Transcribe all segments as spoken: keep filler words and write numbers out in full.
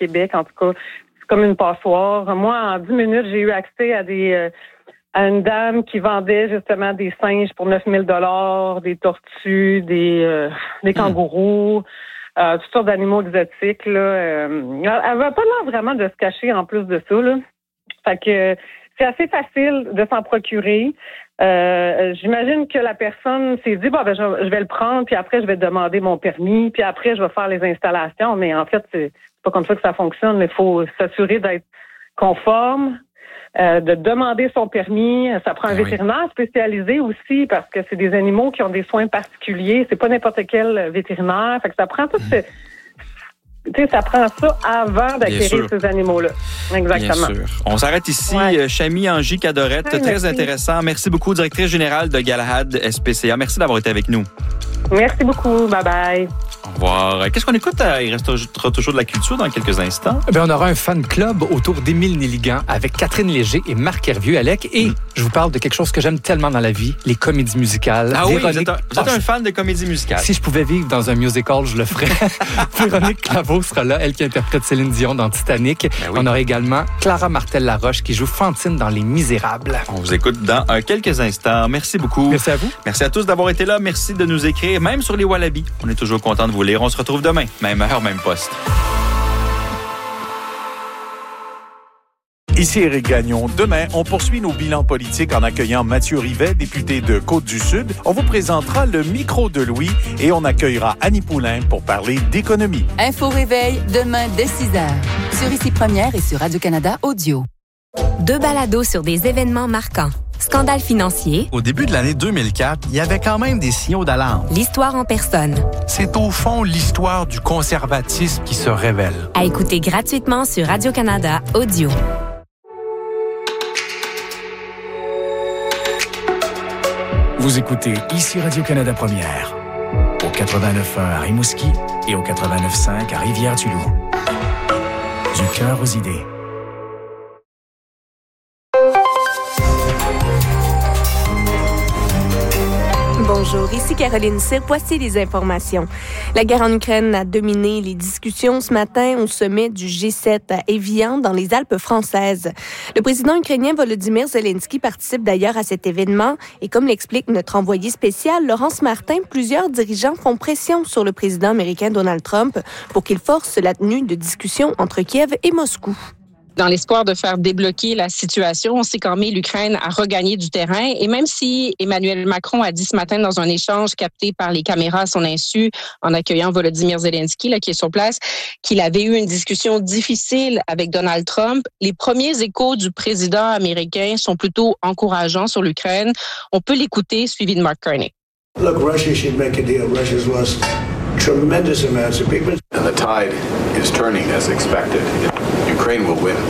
Québec. En tout cas, c'est comme une passoire. Moi, en dix minutes, j'ai eu accès à des euh, à une dame qui vendait justement des singes pour neuf mille dollars, des tortues, des euh, des kangourous, euh, toutes sortes d'animaux exotiques. Là. Euh, elle avait pas l'air vraiment de se cacher en plus de ça. Là. Fait que c'est assez facile de s'en procurer. Euh, j'imagine que la personne s'est dit, bon, ben, je, je vais le prendre, puis après, je vais demander mon permis, puis après, je vais faire les installations. Mais en fait, c'est, c'est pas comme ça que ça fonctionne. Il faut s'assurer d'être conforme, euh, de demander son permis. Ça prend un oui. vétérinaire spécialisé aussi, parce que c'est des animaux qui ont des soins particuliers. C'est pas n'importe quel vétérinaire. Fait que ça prend tout mmh. ce... Tu sais, ça prend ça avant d'acquérir ces animaux-là. Exactement. Bien sûr. On s'arrête ici. Ouais. Chamy Angie Cadorette, ouais, très merci. Intéressant. Merci beaucoup, directrice générale de Galahad S P C A. Merci d'avoir été avec nous. Merci beaucoup. Bye-bye. Au revoir. Qu'est-ce qu'on écoute? Il restera toujours de la culture dans quelques instants. Bien, on aura un fan club autour d'Émile Nelligan avec Catherine Léger et Marc Hervieux-Alec. Et mmh. je vous parle de quelque chose que j'aime tellement dans la vie, les comédies musicales. Ah Véronique... oui, vous êtes, un, vous êtes oh, un fan de comédies musicales. Si je pouvais vivre dans un musical, je le ferais. Véronique Claveau sera là, elle qui interprète Céline Dion dans Titanic. Ben oui. On aura également Clara Martel-Laroche qui joue Fantine dans Les Misérables. On vous écoute dans euh, quelques instants. Merci beaucoup. Merci à vous. Merci à tous d'avoir été là. Merci de nous écrire, même sur les Wallabies. On est toujours content de vous lire. On se retrouve demain. Même heure, même poste. Ici Éric Gagnon. Demain, on poursuit nos bilans politiques en accueillant Mathieu Rivet, député de Côte-du-Sud. On vous présentera le micro de Louis et on accueillera Annie Poulain pour parler d'économie. Info Réveil, demain dès six heures. Sur Ici Première et sur Radio-Canada Audio. Deux balados sur des événements marquants. Scandale financier. Au début de l'année deux mille quatre, il y avait quand même des signaux d'alarme. L'histoire en personne. C'est au fond l'histoire du conservatisme qui se révèle. À écouter gratuitement sur Radio-Canada Audio. Vous écoutez Ici Radio-Canada Première. Au quatre-vingt-neuf point un à Rimouski et au quatre-vingt-neuf point cinq à Rivière-du-Loup. Du cœur aux idées. Bonjour, ici Caroline Cyr. Voici les informations. La guerre en Ukraine a dominé les discussions ce matin au sommet du G sept à Évian, dans les Alpes françaises. Le président ukrainien Volodymyr Zelensky participe d'ailleurs à cet événement et comme l'explique notre envoyé spécial Laurence Martin, plusieurs dirigeants font pression sur le président américain Donald Trump pour qu'il force la tenue de discussions entre Kiev et Moscou. Dans l'espoir de faire débloquer la situation, on sait qu'en mai, l'Ukraine a regagné du terrain. Et même si Emmanuel Macron a dit ce matin dans un échange capté par les caméras à son insu, en accueillant Volodymyr Zelensky, là, qui est sur place, qu'il avait eu une discussion difficile avec Donald Trump, les premiers échos du président américain sont plutôt encourageants sur l'Ukraine. On peut l'écouter, suivi de Mark Carney. Look, Russia should make a deal. Russia's lost tremendous amounts of people. And the tide is turning as expected. Ukraine will win.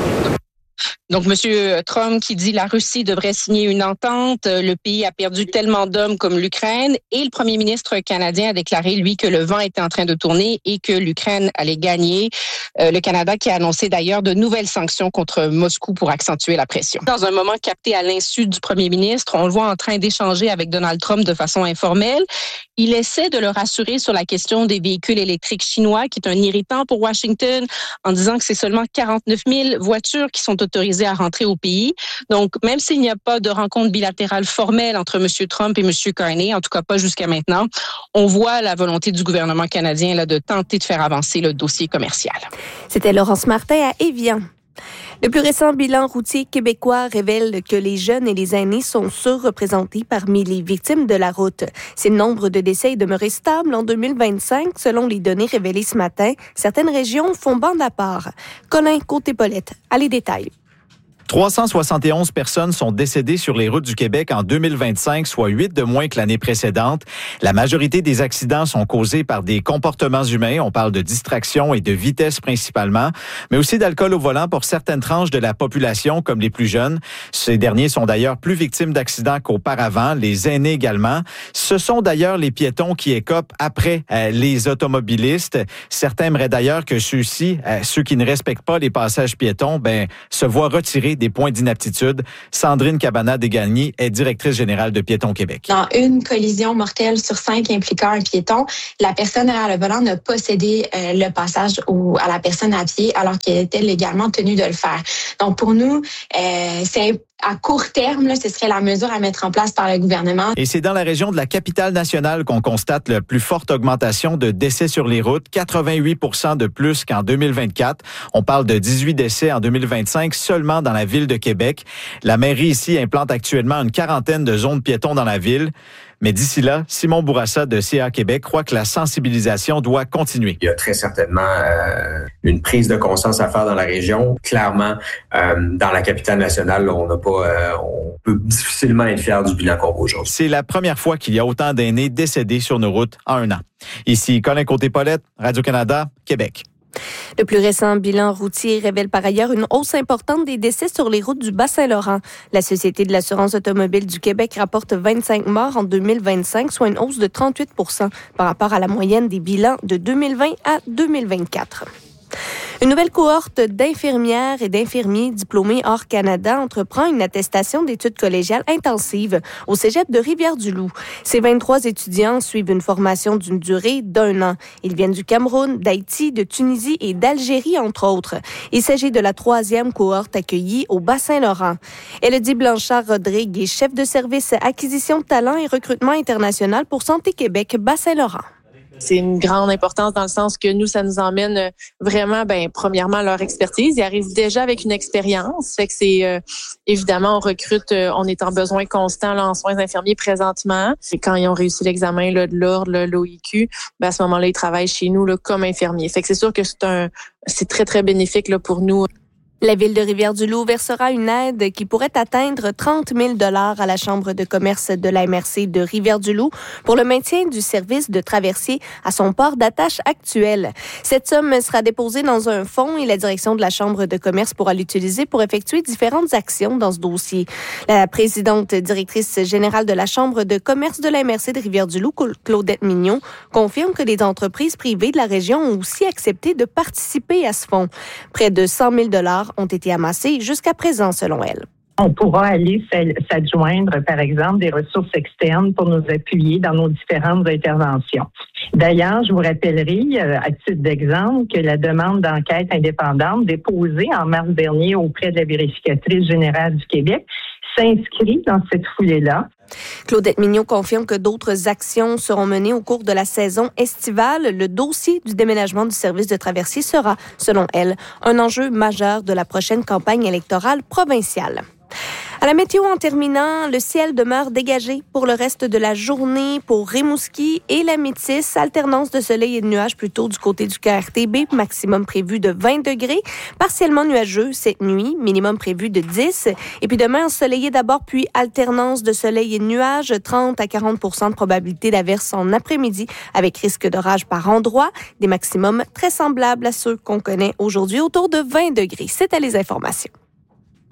Donc, M. Trump qui dit la Russie devrait signer une entente. Le pays a perdu tellement d'hommes comme l'Ukraine. Et le premier ministre canadien a déclaré, lui, que le vent était en train de tourner et que l'Ukraine allait gagner. Euh, le Canada qui a annoncé d'ailleurs de nouvelles sanctions contre Moscou pour accentuer la pression. Dans un moment capté à l'insu du premier ministre, on le voit en train d'échanger avec Donald Trump de façon informelle. Il essaie de le rassurer sur la question des véhicules électriques chinois, qui est un irritant pour Washington, en disant que c'est seulement quarante-neuf mille voitures qui sont autorisées à rentrer au pays. Donc, même s'il n'y a pas de rencontre bilatérale formelle entre M. Trump et M. Carney, en tout cas pas jusqu'à maintenant, on voit la volonté du gouvernement canadien là, de tenter de faire avancer le dossier commercial. C'était Laurence Martin à Évian. Le plus récent bilan routier québécois révèle que les jeunes et les aînés sont surreprésentés parmi les victimes de la route. Si le nombre de décès est demeuré stable en deux mille vingt-cinq, selon les données révélées ce matin, certaines régions font bande à part. Colin Côté-Paulette a les détails. trois cent soixante et onze personnes sont décédées sur les routes du Québec en deux mille vingt-cinq, soit huit de moins que l'année précédente. La majorité des accidents sont causés par des comportements humains. On parle de distraction et de vitesse principalement, mais aussi d'alcool au volant pour certaines tranches de la population, comme les plus jeunes. Ces derniers sont d'ailleurs plus victimes d'accidents qu'auparavant, les aînés également. Ce sont d'ailleurs les piétons qui écopent après euh, les automobilistes. Certains aimeraient d'ailleurs que ceux-ci, euh, ceux qui ne respectent pas les passages piétons, ben, se voient retirer des points d'inaptitude. Sandrine Cabana-Desgagnés est directrice générale de Piétons Québec. Dans une collision mortelle sur cinq impliquant un piéton, la personne derrière le volant n'a pas cédé euh, le passage au, à la personne à pied alors qu'elle était légalement tenue de le faire. Donc pour nous, euh, c'est à court terme, là, ce serait la mesure à mettre en place par le gouvernement. Et c'est dans la région de la capitale nationale qu'on constate la plus forte augmentation de décès sur les routes, quatre-vingt-huit pour cent de plus qu'en deux mille vingt-quatre. On parle de dix-huit décès en deux mille vingt-cinq seulement dans la ville de Québec. La mairie ici implante actuellement une quarantaine de zones piétons dans la ville. Mais d'ici là, Simon Bourassa de C A Québec croit que la sensibilisation doit continuer. Il y a très certainement euh, une prise de conscience à faire dans la région. Clairement, euh, dans la capitale nationale, on n'a pas, euh, on peut difficilement être fier du bilan qu'on voit aujourd'hui. C'est la première fois qu'il y a autant d'aînés décédés sur nos routes en un an. Ici Colin Côté-Paulette, Radio-Canada, Québec. Le plus récent bilan routier révèle par ailleurs une hausse importante des décès sur les routes du Bas-Saint-Laurent. La Société de l'assurance automobile du Québec rapporte vingt-cinq morts en deux mille vingt-cinq, soit une hausse de trente-huit pour cent par rapport à la moyenne des bilans de deux mille vingt à deux mille vingt-quatre. Une nouvelle cohorte d'infirmières et d'infirmiers diplômés hors Canada entreprend une attestation d'études collégiales intensives au cégep de Rivière-du-Loup. Ces vingt-trois étudiants suivent une formation d'une durée d'un an. Ils viennent du Cameroun, d'Haïti, de Tunisie et d'Algérie, entre autres. Il s'agit de la troisième cohorte accueillie au Bas-Saint-Laurent. Élodie Blanchard-Rodrigue est chef de service acquisition de talent et recrutement international pour Santé Québec Bas-Saint-Laurent. C'est une grande importance dans le sens que nous, ça nous emmène vraiment, ben, premièrement, leur expertise. Ils arrivent déjà avec une expérience. Fait que c'est, euh, évidemment, on recrute, euh, on est en besoin constant là, en soins infirmiers présentement. Et quand ils ont réussi l'examen là, de l'ordre, l'O I Q, ben, à ce moment-là, ils travaillent chez nous là, comme infirmiers. Fait que c'est sûr que c'est un, c'est très, très bénéfique là, pour nous. La Ville de Rivière-du-Loup versera une aide qui pourrait atteindre trente mille dollars à la Chambre de commerce de la M R C de Rivière-du-Loup pour le maintien du service de traversier à son port d'attache actuel. Cette somme sera déposée dans un fonds et la direction de la Chambre de commerce pourra l'utiliser pour effectuer différentes actions dans ce dossier. La présidente directrice générale de la Chambre de commerce de la M R C de Rivière-du-Loup, Claudette Mignon, confirme que les entreprises privées de la région ont aussi accepté de participer à ce fonds. Près de cent mille dollars ont été amassés jusqu'à présent, selon elle. On pourra aller s'adjoindre, par exemple, des ressources externes pour nous appuyer dans nos différentes interventions. D'ailleurs, je vous rappellerai, à titre d'exemple, que la demande d'enquête indépendante déposée en mars dernier auprès de la vérificatrice générale du Québec s'inscrit dans cette foulée-là. Claudette Mignon confirme que d'autres actions seront menées au cours de la saison estivale. Le dossier du déménagement du service de traversier sera, selon elle, un enjeu majeur de la prochaine campagne électorale provinciale. À la météo, en terminant, le ciel demeure dégagé pour le reste de la journée pour Rimouski et la Métis. Alternance de soleil et de nuages plutôt du côté du K R T B. Maximum prévu de vingt degrés. Partiellement nuageux cette nuit. Minimum prévu de dix. Et puis demain, ensoleillé d'abord, puis alternance de soleil et de nuages. trente à quarante pour cent de probabilité d'averse en après-midi avec risque d'orage par endroit. Des maximums très semblables à ceux qu'on connaît aujourd'hui, autour de vingt degrés. C'était les informations.